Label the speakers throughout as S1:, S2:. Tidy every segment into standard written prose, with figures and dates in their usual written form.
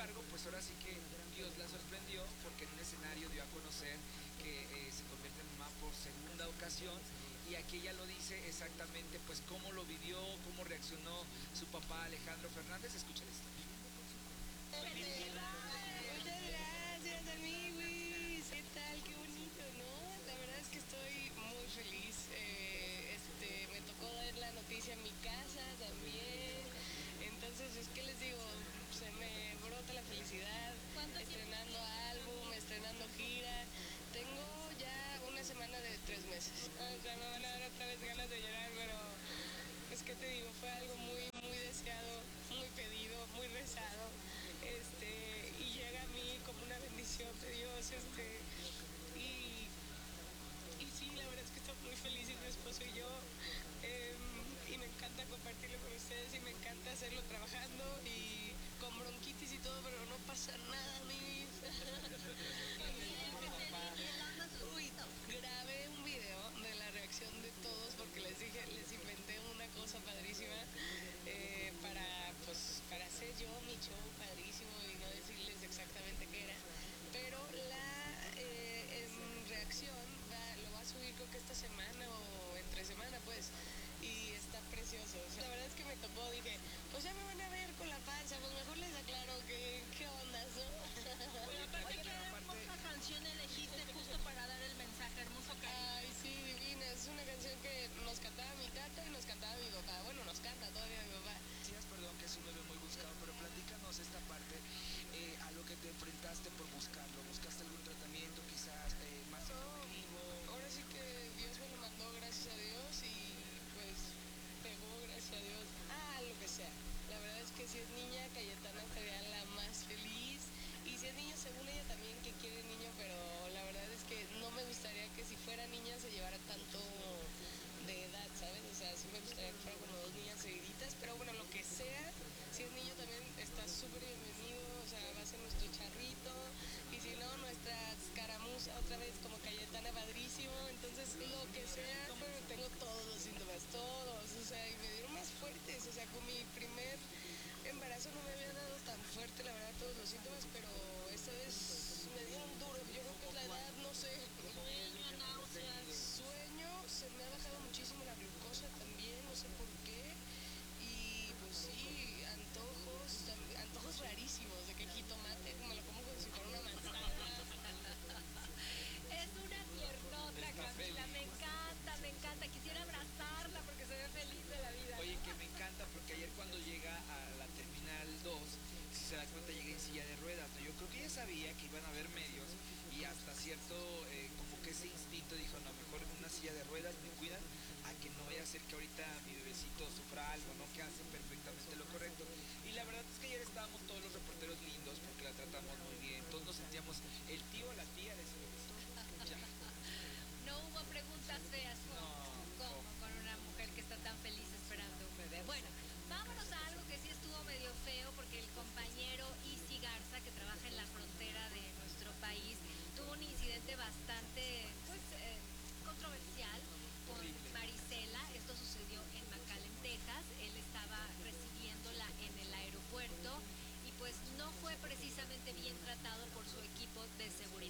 S1: embargo, pues ahora sí que Dios la sorprendió porque en un escenario dio a conocer que se convierte en mamá por segunda ocasión y aquí ella lo dice exactamente pues cómo lo vivió, cómo reaccionó su papá Alejandro Fernández. Escuchen esto.
S2: ¡Felicidades! Muchas gracias, amiguis. ¿Qué tal? Qué bonito, ¿no? La verdad es que estoy muy feliz. Me tocó dar la noticia en mi casa también. Entonces, es que les digo, se me brota la felicidad. Estrenando álbum, estrenando gira. Tengo ya una semana de 3 meses. O sea, me van a dar otra vez ganas de llorar, pero pues qué te digo, fue algo muy, muy deseado, muy pedido, muy rezado, y llega a mí como una bendición de Dios, y, y sí, la verdad es que estoy muy feliz y mi esposo y yo, y me encanta compartirlo con ustedes y me encanta hacerlo trabajando y con bronquitis y todo, pero no pasa nada, mis. Uy, grabé un video de la reacción de todos porque les dije, les inventé una cosa padrísima para hacer yo mi show padrísimo y no decirles exactamente qué era. Pero en reacción lo va a subir creo que esta semana o entre semana pues. Y está precioso. O sea, la verdad es que me tocó, dije, pues ya me van a ver con la panza, pues mejor les aclaro qué onda, ¿no?
S3: Pero aparte, qué hermosa canción elegiste justo para dar el mensaje, hermoso cariño.
S2: Ay, sí, divina. Es una canción que nos cantaba mi tata y nos cantaba mi papá. Bueno, nos canta todavía mi papá.
S1: Decías, perdón, que es un bebé muy buscado, pero platícanos esta parte, a lo que te enfrentaste por buscarlo. ¿Buscaste algún tratamiento quizás más efectivo?
S2: Ahora sí que Dios me lo mandó, gracias a Dios, y pues pegó, gracias a Dios. Lo que sea. La verdad es que si es niña, Cayetana sería la más feliz. Y si es niño, según ella también que quiere niño, pero la verdad es que no me gustaría que si fuera niña se llevara tanto de edad, ¿sabes? O sea, sí me gustaría que fuera como dos niñas seguiditas, pero bueno, lo que sea, si es niño también está súper bienvenido, o sea, va a ser nuestro charrito, y si no, nuestra escaramuza otra vez como Cayetana padrísimo, entonces lo que sea, pero tengo todos los síntomas, todos, o sea, y me dieron más fuertes, o sea, con mi primer embarazo no me había dado tan fuerte, la verdad, todos los síntomas, pero esta vez me dieron duro, yo creo que es la edad, no sé.
S3: Sueño, náuseas.
S2: Sueño, se me ha bajado muchísimo la glucosa también, no sé por qué. Y pues sí, antojos rarísimos de que jitomate, me lo como como si fuera una manzana.
S4: Es una tiernota, Camila, me encanta, me encanta. Quisiera abrazarla porque se ve feliz de la vida.
S1: Oye, que me encanta porque ayer cuando llega a la Terminal 2, si se da cuenta llega en silla de ruedas, ¿no? Yo creo que ella sabía que iban a haber medios y hasta cierto, como que ese instinto dijo, no, mejor una silla de ruedas me cuidan a que no vaya a ser que ahorita mi bebecito sufra algo, ¿no? Que hace perfectamente lo correcto. Y la verdad es que ayer estábamos todos los reporteros lindos porque la tratamos muy bien, todos nos sentíamos el tío o la tía de ese bebecito. Ya.
S4: No hubo preguntas feas como con una mujer que está tan feliz esperando un bebé. Bueno, vámonos a algo que sí estuvo medio feo porque el compañero Isi Garza, que trabaja en la frontera de nuestro país, tuvo un incidente bastante, pues, controversial con Marisela. Esto sucedió en McAllen, Texas. Él estaba recibiéndola en el aeropuerto y pues no fue precisamente bien tratado por su equipo de seguridad.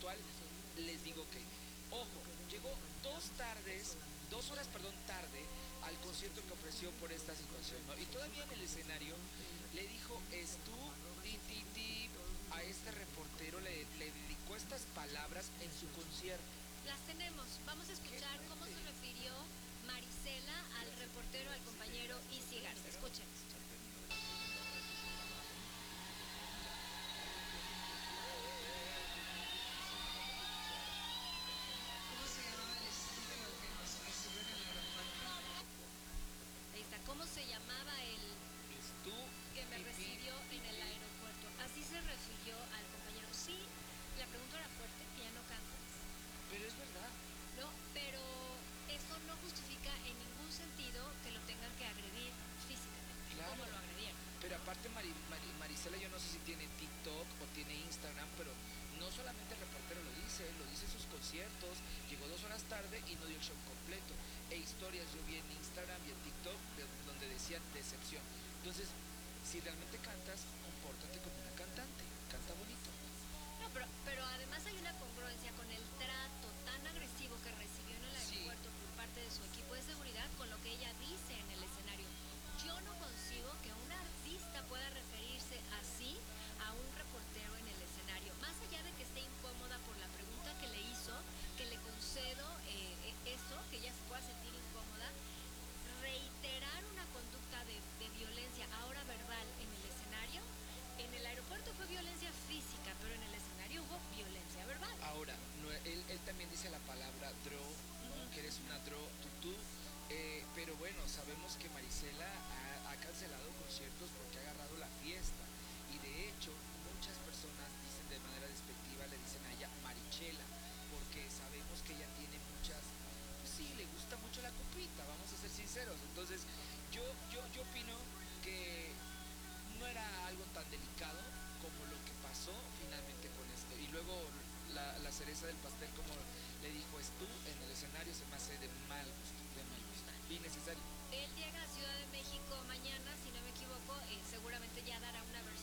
S1: puntual, les digo que, ojo, llegó 2 horas, tarde al concierto que ofreció por esta situación, ¿no? Y todavía en el escenario le dijo, ti, ti, ti, a este reportero, le dedicó estas palabras en su concierto.
S4: Las tenemos. Vamos a escuchar cómo se refirió Marisela al reportero, al compañero Isi Garza. Escuchen. Ahí está. ¿Cómo se llamaba el que me recibió en el aeropuerto? Así se refirió al compañero. Sí, la pregunta era fuerte, que ya no cantas.
S1: Pero es verdad.
S4: No, pero eso no justifica en ningún sentido que lo tengan que agredir físicamente,
S1: Claro.
S4: como lo agredieron.
S1: Pero aparte Marisela, yo no sé si tiene TikTok o tiene Instagram, pero no solamente el reportero lo dice en sus conciertos, llegó 2 horas tarde y no dio el show completo. E historias yo vi en Instagram y en TikTok donde decían decepción. Entonces, si realmente cantas, compórtate como una cantante, canta bonito.
S4: No, pero además hay una congruencia con el trato tan agresivo que recibió en el
S1: Sí.
S4: aeropuerto por parte de su equipo de seguridad con lo que ella dice en el escenario. Yo no concibo que un artista pueda referirse así a un reportero en el escenario. Más allá de que esté incómoda por la pregunta que le hizo, que le concedo eso, que ella se pueda sentir incómoda, reiterar una conducta de violencia, ahora verbal, en el escenario. En el aeropuerto fue violencia física, pero en el escenario hubo violencia verbal.
S1: Ahora, él también dice la palabra draw, ¿no? Que eres una draw, tutú. Pero bueno, sabemos que Marisela ha cancelado conciertos porque ha agarrado la fiesta. Y de hecho, muchas personas dicen de manera despectiva, le dicen a ella Marichela, porque sabemos que ella tiene muchas, pues sí, le gusta mucho la copita, vamos a ser sinceros. Entonces, yo opino que no era algo tan delicado como lo que pasó finalmente con esto. Y luego la cereza del pastel, como le dijo, en el escenario, se me hace de mal gusto, innecesario.
S4: Él llega a Ciudad de México mañana, si no me equivoco, seguramente ya dará una versión